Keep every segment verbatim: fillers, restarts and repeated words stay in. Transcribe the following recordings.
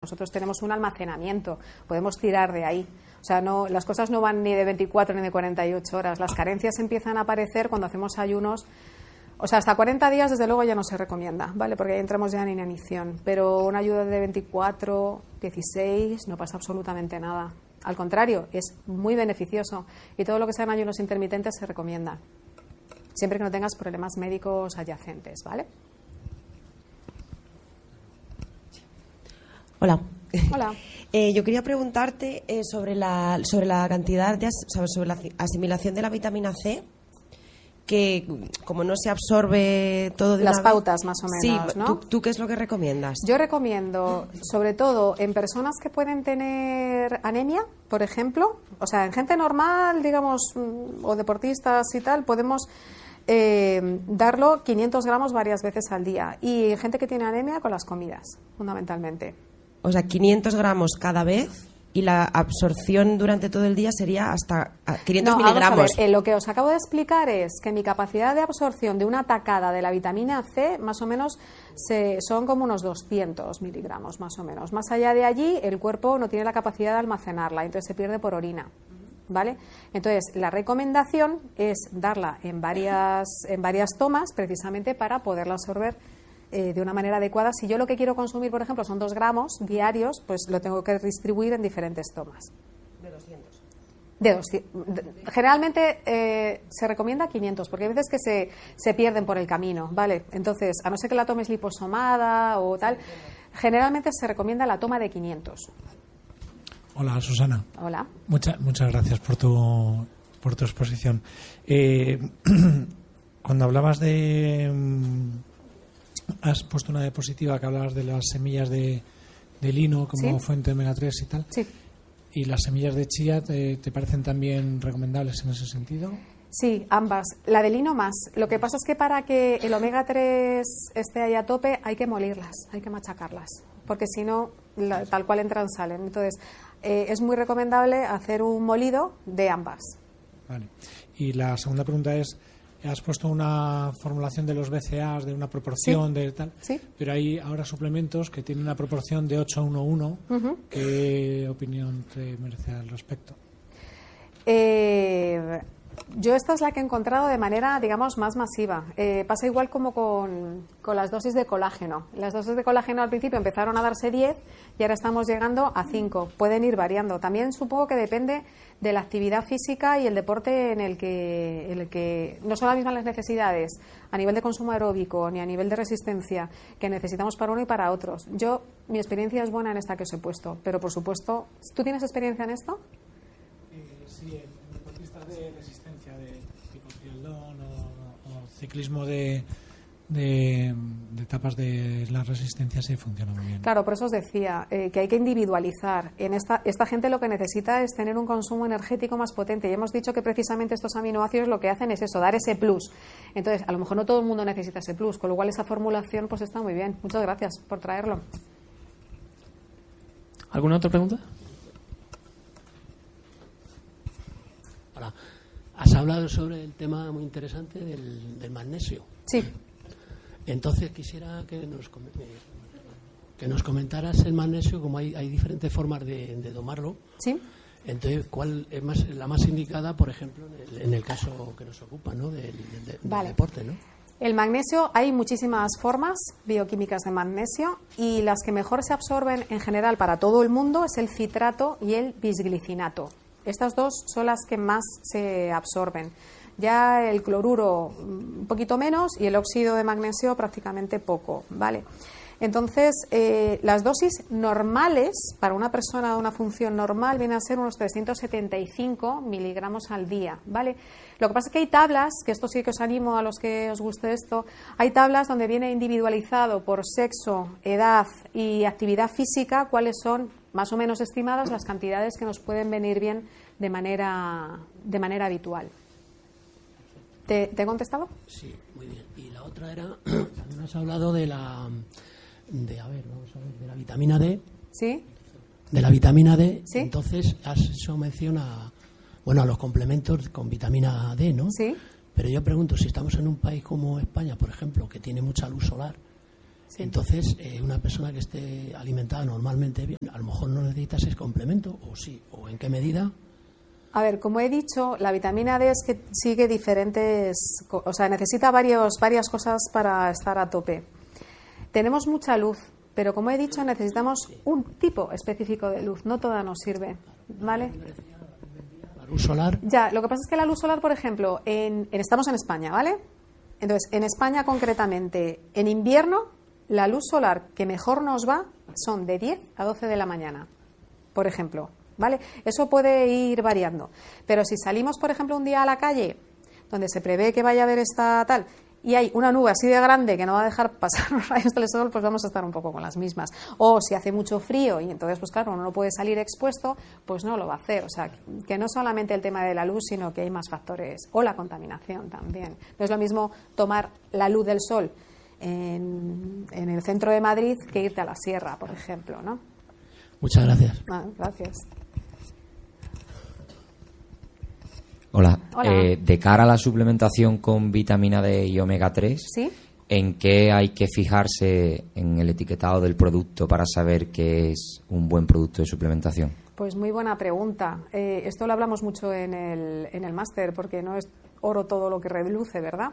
nosotros tenemos un almacenamiento, podemos tirar de ahí. O sea, no, las cosas no van ni de veinticuatro ni de cuarenta y ocho horas. Las carencias empiezan a aparecer cuando hacemos ayunos. O sea, hasta cuarenta días, desde luego, ya no se recomienda, ¿vale? Porque ahí entramos ya en inanición. Pero una ayuda de veinticuatro, dieciséis, no pasa absolutamente nada. Al contrario, es muy beneficioso. Y todo lo que sean ayunos intermitentes se recomienda. Siempre que no tengas problemas médicos adyacentes, ¿vale? Hola. Hola. Eh, yo quería preguntarte eh, sobre la sobre la cantidad de as- sobre la asimilación de la vitamina C, que como no se absorbe todo de Las una vez- pautas, más o menos, sí, ¿no? ¿tú, ¿tú qué es lo que recomiendas? Yo recomiendo, sobre todo en personas que pueden tener anemia, por ejemplo, o sea, en gente normal, digamos, mm, o deportistas y tal, podemos eh, darlo quinientos gramos varias veces al día. Y gente que tiene anemia con las comidas, fundamentalmente. O sea, quinientos gramos cada vez y la absorción durante todo el día sería hasta ah, quinientos No, vamos a miligramos. ver, eh, lo que os acabo de explicar es que mi capacidad de absorción de una tacada de la vitamina C, más o menos, se, son como unos doscientos miligramos, más o menos. Más allá de allí, el cuerpo no tiene la capacidad de almacenarla, entonces se pierde por orina. ¿Vale? Entonces, la recomendación es darla en varias, en varias tomas, precisamente para poderla absorber eh, de una manera adecuada. Si yo lo que quiero consumir, por ejemplo, son dos gramos diarios, pues lo tengo que distribuir en diferentes tomas. De doscientos. De doscientos. De- generalmente eh, se recomienda quinientos, porque hay veces que se, se pierden por el camino, ¿vale? Entonces, a no ser que la tomes liposomada o tal, generalmente se recomienda la toma de quinientos. Hola, Susana. Hola. Mucha- muchas gracias por tu, por tu exposición. Eh, cuando hablabas de... mm, Has puesto una diapositiva que hablabas de las semillas de, de lino como Sí. fuente de omega tres y tal. Sí. ¿Y las semillas de chía te, te parecen también recomendables en ese sentido? Sí, ambas. La de lino más. Lo que pasa es que para que el omega tres esté ahí a tope hay que molirlas, hay que machacarlas, porque si no, la- tal cual entran, salen. Entonces, eh, es muy recomendable hacer un molido de ambas. Vale. Y la segunda pregunta es, has puesto una formulación de los B C A's de una proporción Sí. de tal, Sí. pero hay ahora suplementos que tienen una proporción de ocho a uno a uno. Ujú. ¿Qué opinión te merece al respecto? Eh, yo esta es la que he encontrado de manera, digamos, más masiva. Eh, pasa igual como con, con las dosis de colágeno. Las dosis de colágeno al principio empezaron a darse diez y ahora estamos llegando a cinco. Pueden ir variando. También supongo que depende de la actividad física y el deporte en el que, en el que no son las mismas las necesidades a nivel de consumo aeróbico ni a nivel de resistencia que necesitamos para uno y para otros. Yo, mi experiencia es buena en esta que os he puesto, pero por supuesto, ¿tú tienes experiencia en esto? Eh, sí, en deportistas de resistencia, de tipo triatlón o, o ciclismo de, de, de etapas de la resistencia, sí funciona muy bien. Claro, por eso os decía eh, que hay que individualizar. En esta, esta gente lo que necesita es tener un consumo energético más potente. Y hemos dicho que precisamente estos aminoácidos lo que hacen es eso, dar ese plus. Entonces, a lo mejor no todo el mundo necesita ese plus, con lo cual esa formulación pues está muy bien. Muchas gracias por traerlo. ¿Alguna otra pregunta? Hola. Has hablado sobre el tema muy interesante del, del magnesio. Sí. Entonces quisiera que nos, com- eh, que nos comentaras el magnesio, como hay, hay diferentes formas de, de tomarlo. Sí. Entonces, ¿cuál es más, la más indicada, por ejemplo, en el, en el caso que nos ocupa, ¿no? del, del- del Vale. deporte, ¿no? El magnesio, hay muchísimas formas bioquímicas de magnesio y las que mejor se absorben en general para todo el mundo es el citrato y el bisglicinato. Estas dos son las que más se absorben. Ya el cloruro un poquito menos y el óxido de magnesio prácticamente poco, ¿vale? Entonces, eh, las dosis normales para una persona de una función normal vienen a ser unos trescientos setenta y cinco miligramos al día, ¿vale? Lo que pasa es que hay tablas, que esto sí que os animo a los que os guste esto, hay tablas donde viene individualizado por sexo, edad y actividad física cuáles son más o menos estimadas las cantidades que nos pueden venir bien de manera, de manera habitual. ¿Te, te he contestado? Sí, muy bien. Y la otra era, también has hablado de la, de, a ver, vamos a ver, de la vitamina D. Sí. De la vitamina D. Sí. Entonces has hecho mención a, bueno, a los complementos con vitamina D, ¿no? Sí. Pero yo pregunto, si estamos en un país como España, por ejemplo, que tiene mucha luz solar, Sí. Entonces, eh, una persona que esté alimentada normalmente bien, a lo mejor no necesita ese complemento, o sí, o en qué medida. A ver, como he dicho, la vitamina D es que sigue diferentes, o sea, necesita varios, varias cosas para estar a tope. Tenemos mucha luz, pero como he dicho, necesitamos un tipo específico de luz, no toda nos sirve, ¿vale? La luz solar. Ya, lo que pasa es que la luz solar, por ejemplo, en, en, estamos en España, ¿vale? Entonces, en España concretamente, en invierno, la luz solar que mejor nos va son de diez a doce de la mañana, por ejemplo. ¿Vale? Eso puede ir variando. Pero si salimos, por ejemplo, un día a la calle donde se prevé que vaya a haber esta tal y hay una nube así de grande que no va a dejar pasar los rayos del sol, pues vamos a estar un poco con las mismas. O si hace mucho frío y entonces, pues claro, uno no puede salir expuesto, pues no lo va a hacer. O sea, que no solamente el tema de la luz, sino que hay más factores. O la contaminación también. No es lo mismo tomar la luz del sol en, en el centro de Madrid que irte a la sierra, por ejemplo, ¿no? Muchas gracias. Ah, gracias. Hola, Hola. Eh, de cara a la suplementación con vitamina D y omega tres, ¿Sí? ¿en qué hay que fijarse en el etiquetado del producto para saber que es un buen producto de suplementación? Pues muy buena pregunta. Eh, esto lo hablamos mucho en el, en el máster, porque no es oro todo lo que reluce, ¿verdad?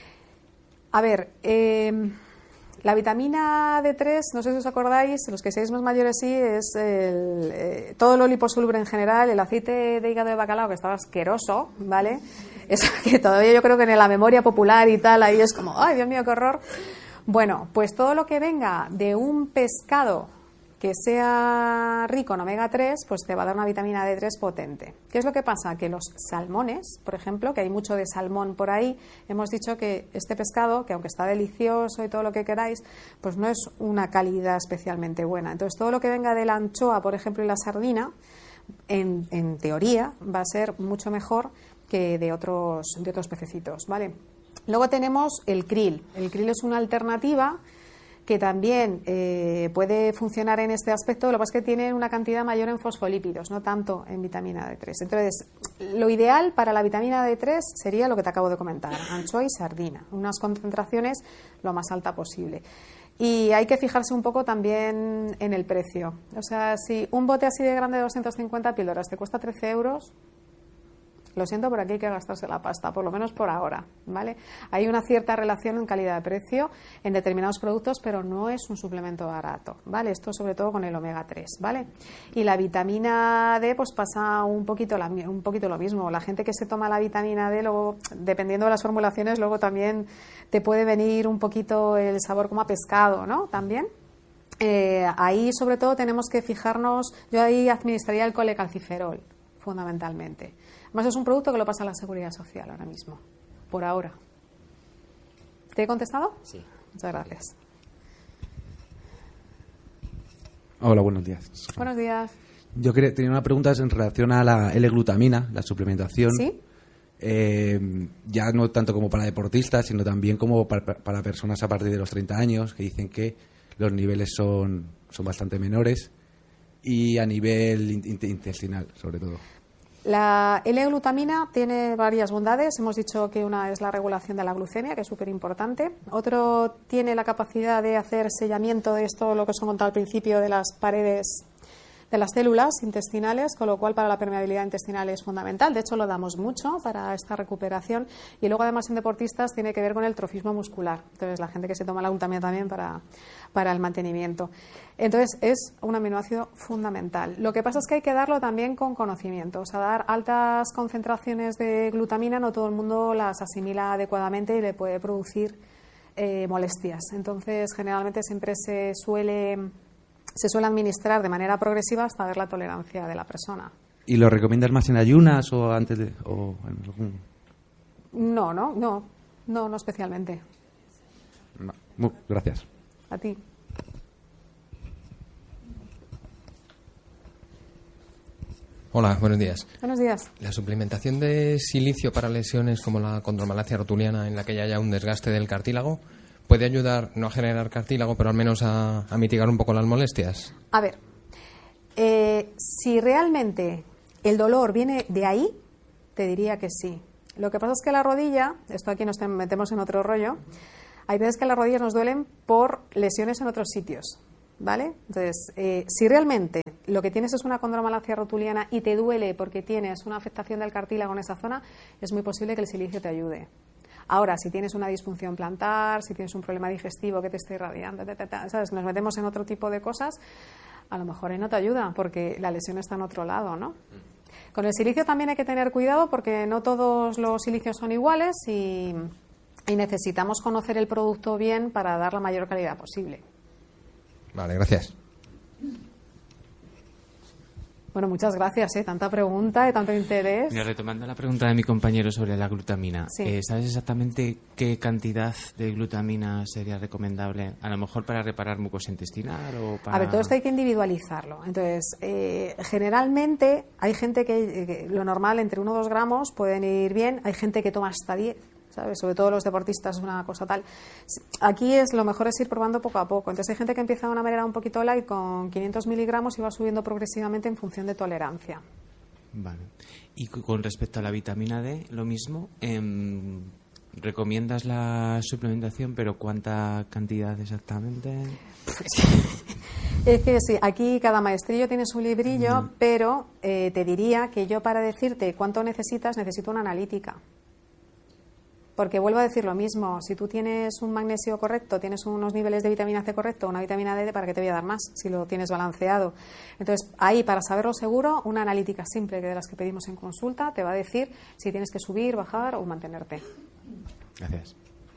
A ver, eh, la vitamina D tres, no sé si os acordáis, los que seáis más mayores sí, es el, eh, todo lo liposoluble en general, el aceite de hígado de bacalao, que estaba asqueroso, ¿vale? Eso que todavía yo creo que en la memoria popular y tal, ahí es como, ¡ay, Dios mío, qué horror! Bueno, pues todo lo que venga de un pescado que sea rico en omega tres, pues te va a dar una vitamina D tres potente. ¿Qué es lo que pasa? Que los salmones, por ejemplo, que hay mucho de salmón por ahí, hemos dicho que este pescado, que aunque está delicioso y todo lo que queráis, pues no es una calidad especialmente buena. Entonces, todo lo que venga de la anchoa, por ejemplo, y la sardina, en, en teoría, va a ser mucho mejor que de otros, de otros pececitos, ¿vale? Luego tenemos el krill. El krill es una alternativa que también eh, puede funcionar en este aspecto, lo que pasa es que tiene una cantidad mayor en fosfolípidos, no tanto en vitamina D tres. Entonces, lo ideal para la vitamina D tres sería lo que te acabo de comentar, anchoa y sardina, unas concentraciones lo más alta posible. Y hay que fijarse un poco también en el precio. O sea, si un bote así de grande de doscientas cincuenta píldoras te cuesta trece euros, lo siento, pero aquí hay que gastarse la pasta, por lo menos por ahora, ¿vale? Hay una cierta relación en calidad de precio en determinados productos, pero no es un suplemento barato, ¿vale? Esto sobre todo con el omega tres, ¿vale? Y la vitamina D, pues pasa un poquito, la, un poquito lo mismo. La gente que se toma la vitamina D, luego, dependiendo de las formulaciones, luego también te puede venir un poquito el sabor como a pescado, ¿no? También. Eh, ahí, sobre todo, tenemos que fijarnos, yo ahí administraría el colecalciferol, fundamentalmente. Además, es un producto que lo pasa a la Seguridad Social ahora mismo, por ahora. ¿Te he contestado? Sí. Muchas gracias. Hola, buenos días. Buenos días. Yo quería, tenía una pregunta en relación a la L-glutamina, la suplementación. ¿Sí? Eh, ya no tanto como para deportistas, sino también como para, para personas a partir de los treinta años, que dicen que los niveles son, son bastante menores, y a nivel intestinal, sobre todo. La L-glutamina tiene varias bondades. Hemos dicho que una es la regulación de la glucemia, que es súper importante. Otro tiene la capacidad de hacer sellamiento de esto, lo que os he contado al principio, de las paredes de las células intestinales, con lo cual para la permeabilidad intestinal es fundamental. De hecho, lo damos mucho para esta recuperación. Y luego, además, en deportistas tiene que ver con el trofismo muscular. Entonces, la gente que se toma la glutamina también para, para el mantenimiento. Entonces, es un aminoácido fundamental. Lo que pasa es que hay que darlo también con conocimiento. O sea, dar altas concentraciones de glutamina, no todo el mundo las asimila adecuadamente y le puede producir eh, molestias. Entonces, generalmente siempre se suele... se suele administrar de manera progresiva hasta ver la tolerancia de la persona. ¿Y lo recomiendas más en ayunas o antes de...? O en algún... No, no, no, no, no especialmente. No. Bueno, gracias. A ti. Hola, buenos días. Buenos días. La suplementación de silicio para lesiones como la condromalacia rotuliana, en la que ya haya un desgaste del cartílago, ¿puede ayudar no a generar cartílago, pero al menos a, a mitigar un poco las molestias? A ver, eh, si realmente el dolor viene de ahí, te diría que sí. Lo que pasa es que la rodilla, esto aquí nos metemos en otro rollo, Hay veces que las rodillas nos duelen por lesiones en otros sitios, ¿vale? Entonces, eh, si realmente lo que tienes es una condromalacia rotuliana y te duele porque tienes una afectación del cartílago en esa zona, es muy posible que el silicio te ayude. Ahora, si tienes una disfunción plantar, si tienes un problema digestivo que te esté irradiando, ta, ta, ta, ¿sabes? Nos metemos en otro tipo de cosas, a lo mejor ahí no te ayuda porque la lesión está en otro lado, ¿no? Con el silicio también hay que tener cuidado porque no todos los silicios son iguales y... y necesitamos conocer el producto bien para dar la mayor calidad posible. Vale, gracias. Bueno, muchas gracias, ¿eh? Tanta pregunta y tanto interés. Mira, retomando la pregunta de mi compañero sobre la glutamina, Sí. eh, ¿sabes exactamente qué cantidad de glutamina sería recomendable? A lo mejor para reparar mucosa intestinal o para... A ver, todo esto hay que individualizarlo. Entonces, eh, generalmente hay gente que, que lo normal entre uno o dos gramos pueden ir bien, hay gente que toma hasta diez. ¿Sabes? Sobre todo los deportistas es una cosa tal. Aquí es lo mejor es ir probando poco a poco. Entonces hay gente que empieza de una manera un poquito light con quinientos miligramos y va subiendo progresivamente en función de tolerancia. Vale. Y cu- con respecto a la vitamina D, lo mismo. em, ¿Recomiendas la suplementación, pero cuánta cantidad exactamente? Es que sí, aquí cada maestrillo tiene su librillo, pero eh, te diría que yo para decirte cuánto necesitas, necesito una analítica. Porque vuelvo a decir lo mismo, si tú tienes un magnesio correcto, tienes unos niveles de vitamina C correcto, una vitamina D, ¿para qué te voy a dar más si lo tienes balanceado? Entonces, ahí, para saberlo seguro, una analítica simple que de las que pedimos en consulta te va a decir si tienes que subir, bajar o mantenerte. Gracias.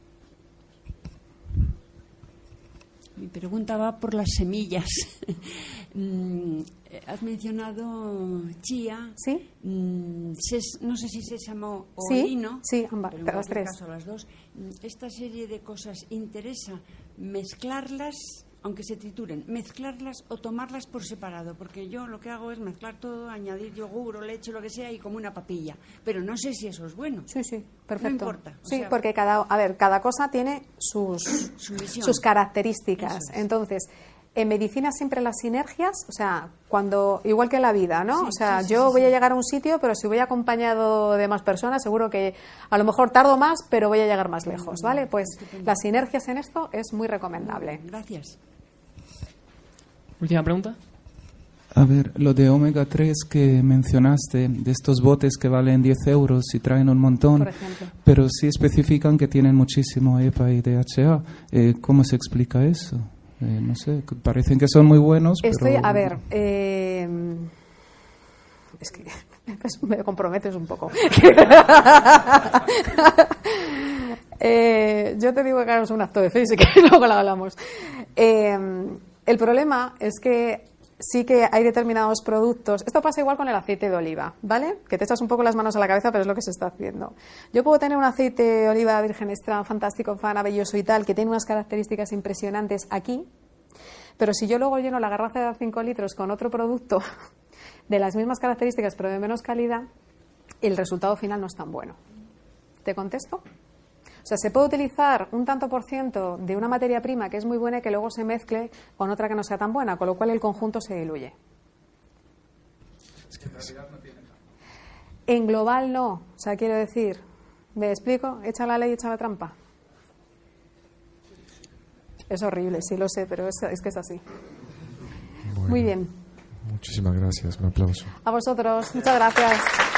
Mi pregunta va por las semillas. Mm, Has mencionado chía, ¿Sí? mm, ses- no sé si sésamo o Sí, lino, sí, ambas, pero en las cualquier tres. caso las dos. Mm, Esta serie de cosas interesa mezclarlas, aunque se trituren, mezclarlas o tomarlas por separado, porque yo lo que hago es mezclar todo, añadir yogur o leche, lo que sea, y como una papilla. Pero no sé si eso es bueno. Sí, sí, perfecto. No importa. o Sí, sea, porque cada, a ver, cada cosa tiene sus, Su misión. sus características. Eso es. Entonces, en medicina siempre las sinergias, o sea, cuando igual que en la vida, ¿no? Sí, o sea, sí, sí, yo sí, voy sí. a llegar a un sitio, pero si voy acompañado de más personas, seguro que a lo mejor tardo más, pero voy a llegar más lejos, ¿vale? Pues Estupendo. las sinergias en esto es muy recomendable. Gracias. Última pregunta. A ver, lo de omega tres que mencionaste, de estos botes que valen diez euros y traen un montón, Por ejemplo. pero sí especifican que tienen muchísimo E P A y D H A. Eh, ¿Cómo se explica eso? Eh, no sé, que parecen que son muy buenos, Estoy, pero... a ver, eh, es que me comprometes un poco. eh, yo te digo que hagamos un acto de fe y que luego lo hablamos. Eh, el problema es que sí que hay determinados productos. Esto pasa igual con el aceite de oliva, ¿vale? Que te echas un poco las manos a la cabeza, pero es lo que se está haciendo. Yo puedo tener un aceite de oliva virgen extra, fantástico, maravilloso y tal, que tiene unas características impresionantes aquí, pero si yo luego lleno la garrafa de cinco litros con otro producto de las mismas características, pero de menos calidad, el resultado final no es tan bueno. ¿Te contesto? O sea, se puede utilizar un tanto por ciento de una materia prima que es muy buena y que luego se mezcle con otra que no sea tan buena, con lo cual el conjunto se diluye. Es que en realidad no tiene... En global no. O sea, quiero decir, ¿me explico? Echa la ley, echa la trampa. Es horrible, sí lo sé, pero es, es que es así. Bueno, Muy bien. Muchísimas gracias, un aplauso. A vosotros. Muchas gracias.